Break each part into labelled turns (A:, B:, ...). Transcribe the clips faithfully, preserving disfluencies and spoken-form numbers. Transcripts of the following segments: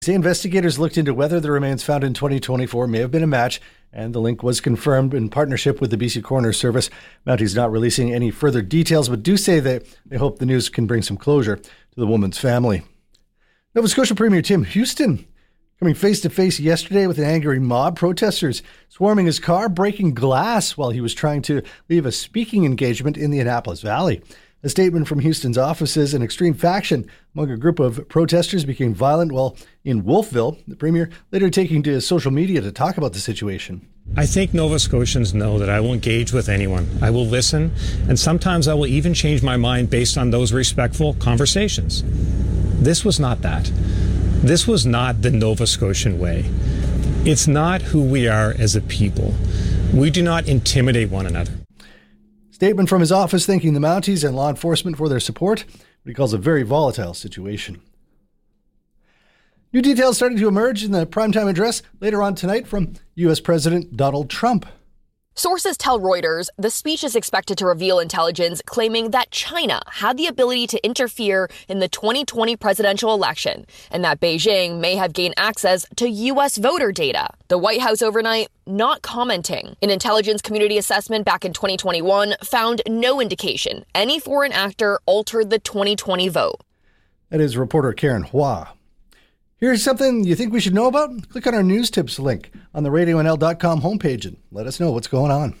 A: The investigators looked into whether the remains found in twenty twenty-four may have been a match, and the link was confirmed in partnership with the B C Coroner Service. Mounties not releasing any further details, but do say that they hope the news can bring some closure to the woman's family. Nova Scotia Premier Tim Houston coming face-to-face yesterday with an angry mob, protesters swarming his car, breaking glass while he was trying to leave a speaking engagement in the Annapolis Valley. A statement from Houston's office says an extreme faction among a group of protesters became violent while in Wolfville. The Premier later taking to social media to talk about the situation.
B: I think Nova Scotians know that I will engage with anyone. I will listen, and sometimes I will even change my mind based on those respectful conversations. This was not that. This was not the Nova Scotian way. It's not who we are as a people. We do not intimidate one another.
A: Statement from his office thanking the Mounties and law enforcement for their support, what he calls a very volatile situation. New details starting to emerge in the primetime address later on tonight from U S President Donald Trump.
C: Sources tell Reuters the speech is expected to reveal intelligence claiming that China had the ability to interfere in the twenty twenty presidential election and that Beijing may have gained access to U S voter data. The White House overnight not commenting. An intelligence community assessment back in twenty twenty-one found no indication any foreign actor altered the twenty twenty vote.
A: That is reporter Karen Hua. Here's something you think we should know about? Click on our news tips link on the radio n l dot com homepage and let us know what's going on.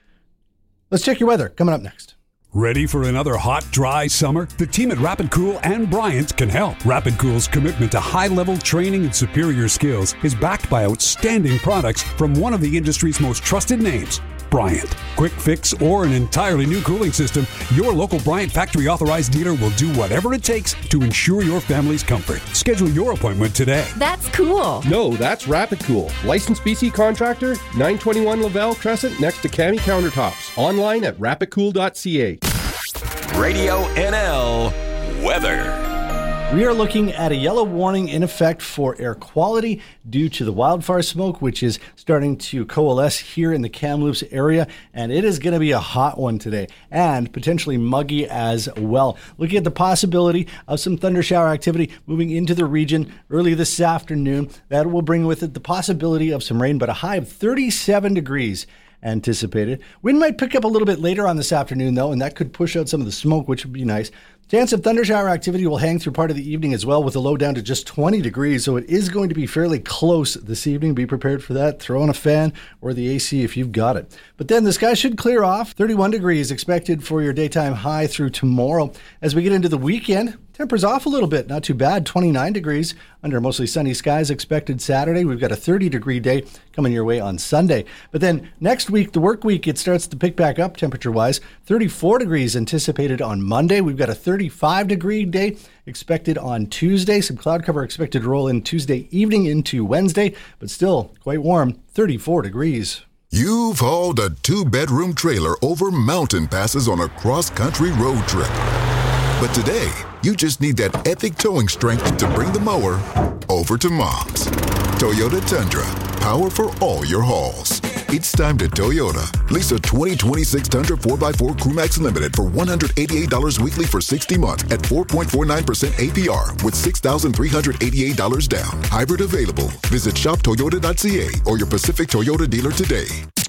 A: Let's check your weather coming up next.
D: Ready for another hot, dry summer? The team at Rapid Cool and Bryant can help. Rapid Cool's commitment to high-level training and superior skills is backed by outstanding products from one of the industry's most trusted names, Bryant. Quick fix or an entirely new cooling system, your local Bryant factory authorized dealer will do whatever it takes to ensure your family's comfort. Schedule your appointment today.
E: That's cool.
F: No, that's Rapid Cool. Licensed B C contractor, nine twenty-one Lavelle Crescent next to Cami Countertops. Online at rapid cool dot c a.
G: Radio N L weather.
A: We are looking at a yellow warning in effect for air quality due to the wildfire smoke, which is starting to coalesce here in the Kamloops area, and it is going to be a hot one today and potentially muggy as well. Looking at the possibility of some thunder shower activity moving into the region early this afternoon. That will bring with it the possibility of some rain, but a high of thirty-seven degrees anticipated. Wind might pick up a little bit later on this afternoon, though, and that could push out some of the smoke, which would be nice. Chance of thunder shower activity will hang through part of the evening as well, with a low down to just twenty degrees, so it is going to be fairly close this evening. Be prepared for that. Throw on a fan or the A C if you've got it. But then the sky should clear off. thirty-one degrees expected for your daytime high through tomorrow. As we get into the weekend, tempers off a little bit. Not too bad. twenty-nine degrees under mostly sunny skies expected Saturday. We've got a thirty degree day coming your way on Sunday. But then next week, the work week, it starts to pick back up temperature-wise. thirty-four degrees anticipated on Monday. We've got a thirty-five degree day expected on Tuesday. Some cloud cover expected to roll in Tuesday evening into Wednesday, but still quite warm, thirty-four degrees.
H: You've hauled a two-bedroom trailer over mountain passes on a cross-country road trip. But today, you just need that epic towing strength to bring the mower over to Mom's. Toyota Tundra, power for all your hauls. It's time to Toyota. Lease a twenty twenty-six Tundra four by four Crewmax Limited for one hundred eighty-eight dollars weekly for sixty months at four point four nine percent A P R with six thousand three hundred eighty-eight dollars down. Hybrid available. Visit shop toyota dot c a or your Pacific Toyota dealer today.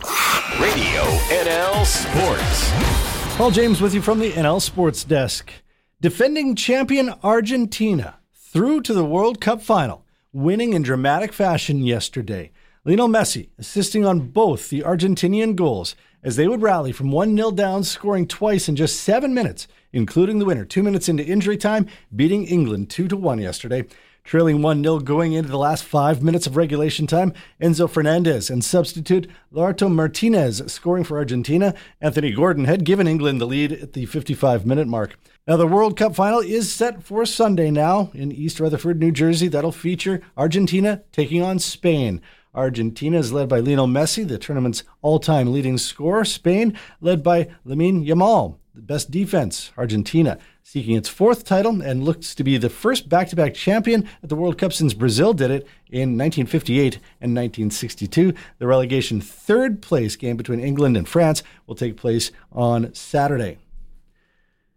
G: Radio N L Sports.
A: Paul James with you from the N L Sports Desk. Defending champion Argentina through to the World Cup final, winning in dramatic fashion yesterday. Lionel Messi assisting on both the Argentinian goals as they would rally from one nil down, scoring twice in just seven minutes, including the winner two minutes into injury time, beating England two to one yesterday. Trailing one nil going into the last five minutes of regulation time, Enzo Fernandez and substitute Lautaro Martinez scoring for Argentina. Anthony Gordon had given England the lead at the fifty-five minute mark. Now the World Cup final is set for Sunday now in East Rutherford, New Jersey. That'll feature Argentina taking on Spain. Argentina is led by Lionel Messi, the tournament's all-time leading scorer. Spain led by Lamine Yamal, the best defense. Argentina seeking its fourth title and looks to be the first back-to-back champion at the World Cup since Brazil did it in nineteen fifty-eight and nineteen sixty-two. The relegation third place game between England and France will take place on Saturday.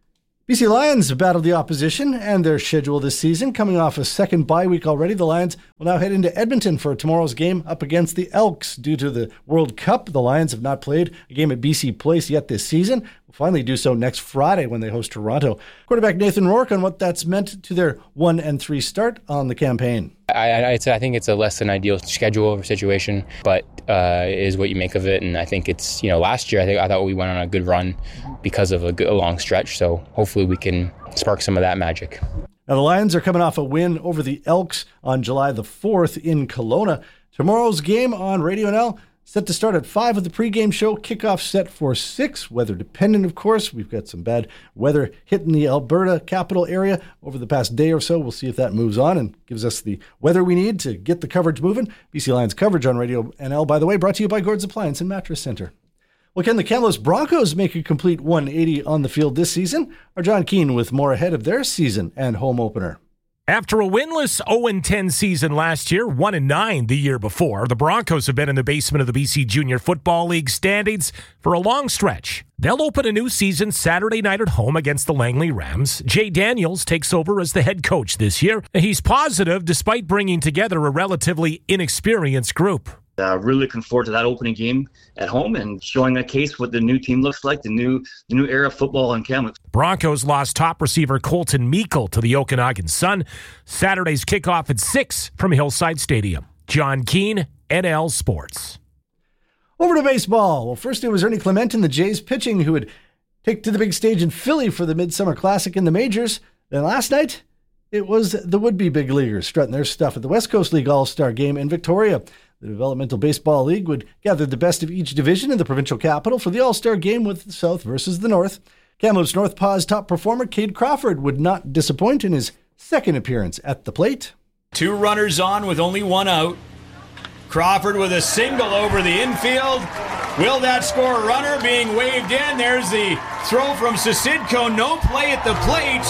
A: B C Lions battled the opposition and their schedule this season. Coming off a second bye week already, the Lions will now head into Edmonton for tomorrow's game up against the Elks. Due to the World Cup, the Lions have not played a game at B C Place yet this season. Will finally do so next Friday when they host Toronto. Quarterback Nathan Rourke on what that's meant to their one and three start on the campaign.
E: I, I, I think it's a less than ideal schedule or situation, but uh, it is what you make of it. And I think it's, you know, last year I think I thought we went on a good run because of a, good, a long stretch. So hopefully we can spark some of that magic.
A: Now the Lions are coming off a win over the Elks on July the fourth in Kelowna. Tomorrow's game on Radio N L set to start at five with the pregame show. Kickoff set for six. Weather dependent, of course. We've got some bad weather hitting the Alberta capital area over the past day or so. We'll see if that moves on and gives us the weather we need to get the coverage moving. B C Lions coverage on Radio N L, by the way, brought to you by Gord's Appliance and Mattress Center. Well, can the Kamloops Broncos make a complete one eighty on the field this season? Or John Keane with more ahead of their season and home opener.
I: After a winless oh and ten season last year, one and nine the year before, the Broncos have been in the basement of the B C Junior Football League standings for a long stretch. They'll open a new season Saturday night at home against the Langley Rams. Jay Daniels takes over as the head coach this year. He's positive despite bringing together a relatively inexperienced group.
J: Uh, really looking forward to that opening game at home and showing a case what the new team looks like, the new the new era of football in Kamloops.
I: Broncos lost top receiver Colton Meikle to the Okanagan Sun. Saturday's kickoff at six from Hillside Stadium. John Keane, N L Sports.
A: Over to baseball. Well, first it was Ernie Clement and the Jays pitching who would take to the big stage in Philly for the Midsummer Classic in the majors. Then last night, it was the would-be big leaguers strutting their stuff at the West Coast League All-Star Game in Victoria. The Developmental Baseball League would gather the best of each division in the provincial capital for the All-Star Game with the South versus the North. Kamloops North Paw's top performer, Cade Crawford, would not disappoint in his second appearance at the plate.
K: Two runners on with only one out. Crawford with a single over the infield. Will that score a runner? Being waved in. There's the throw from Sisidko. No play at the plate.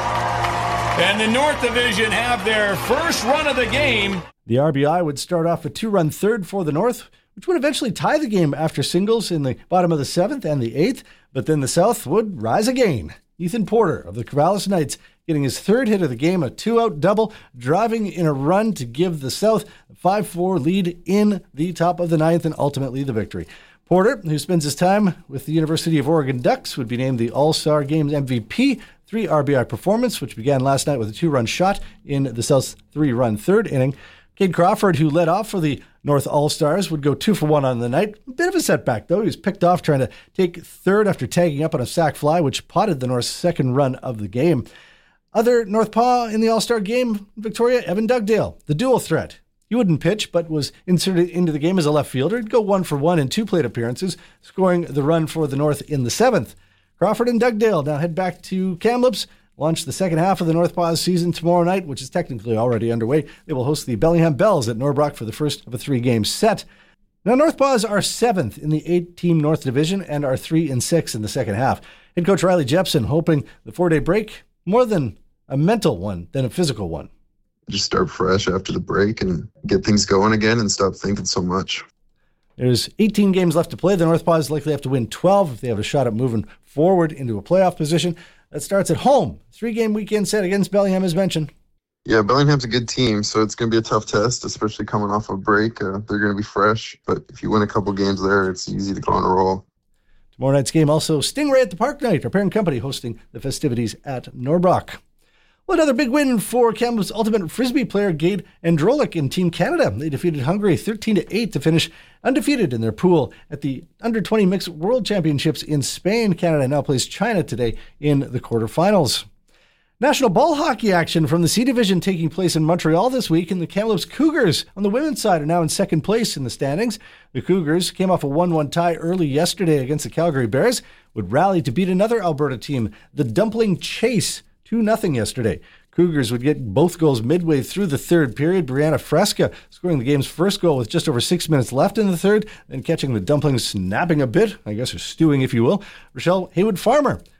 K: And the North Division have their first run of the game.
A: The R B I would start off a two-run third for the North, which would eventually tie the game after singles in the bottom of the seventh and the eighth, but then the South would rise again. Ethan Porter of the Corvallis Knights getting his third hit of the game, a two-out double, driving in a run to give the South a five four lead in the top of the ninth and ultimately the victory. Porter, who spends his time with the University of Oregon Ducks, would be named the All-Star Games M V P. Three R B I performance, which began last night with a two-run shot in the South's three-run third inning. Cade Crawford, who led off for the North All-Stars, would go two for one on the night. A bit of a setback, though. He was picked off trying to take third after tagging up on a sac fly, which potted the North's second run of the game. Other North Paw in the All-Star game, Victoria, Evan Dugdale, the dual threat. He wouldn't pitch, but was inserted into the game as a left fielder. He'd go one for one in two plate appearances, scoring the run for the North in the seventh. Crawford and Dugdale now head back to Kamloops. Launch the second half of the North Paws season tomorrow night, which is technically already underway. They will host the Bellingham Bells at Norbrook for the first of a three-game set. Now, North Paws are seventh in the eight-team North Division and are three and six in the second half. Head coach Riley Jepson hoping the four-day break more than a mental one than a physical one.
L: Just start fresh after the break and get things going again and stop thinking so much.
A: There's eighteen games left to play. The North Paws likely have to win twelve if they have a shot at moving forward into a playoff position. That starts at home. Three-game weekend set against Bellingham, as mentioned.
L: Yeah, Bellingham's a good team, so it's going to be a tough test, especially coming off a break. Uh, they're going to be fresh, but if you win a couple games there, it's easy to go on a roll.
A: Tomorrow night's game also Stingray at the Park Night, our parent company hosting the festivities at Norbrook. Well, another big win for Kamloops Ultimate Frisbee player Gade Androlik in Team Canada. They defeated Hungary thirteen to eight to finish undefeated in their pool at the under twenty Mixed World Championships in Spain. Canada now plays China today in the quarterfinals. National ball hockey action from the C Division taking place in Montreal this week, and the Kamloops Cougars on the women's side are now in second place in the standings. The Cougars came off a one one tie early yesterday against the Calgary Bears, would rally to beat another Alberta team, the Dumpling Chase, two nothing yesterday. Cougars would get both goals midway through the third period. Brianna Fresca scoring the game's first goal with just over six minutes left in the third, then catching the Dumplings snapping a bit, I guess, or stewing, if you will. Rochelle Haywood-Farmer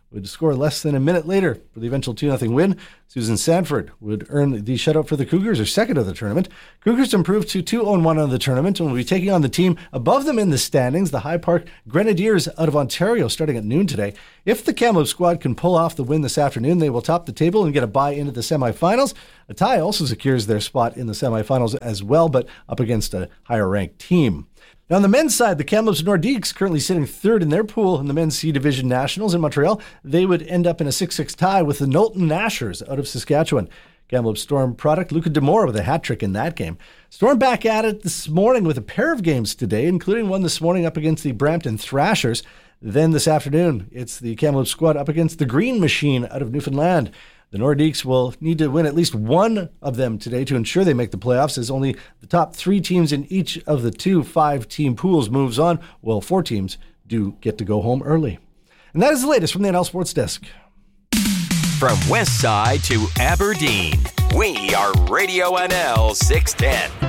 A: would score less than a minute later for the eventual two nothing win. Susan Sanford would earn the shutout for the Cougars, her second of the tournament. Cougars improved to two oh one on the tournament and will be taking on the team above them in the standings, the High Park Grenadiers out of Ontario, starting at noon today. If the Kamloops squad can pull off the win this afternoon, they will top the table and get a bye into the semifinals. A tie also secures their spot in the semifinals as well, but up against a higher-ranked team. Now, on the men's side, the Kamloops Nordiques currently sitting third in their pool in the men's C Division Nationals in Montreal. They would end up in a six six tie with the Knowlton Nashers out of Saskatchewan. Kamloops Storm product Luca Demore with a hat trick in that game. Storm back at it this morning with a pair of games today, including one this morning up against the Brampton Thrashers. Then this afternoon, it's the Kamloops squad up against the Green Machine out of Newfoundland. The Nordiques will need to win at least one of them today to ensure they make the playoffs, as only the top three teams in each of the two five-team pools moves on, while four teams do get to go home early. And that is the latest from the N L Sports Desk.
G: From West Side to Aberdeen, we are Radio N L six ten.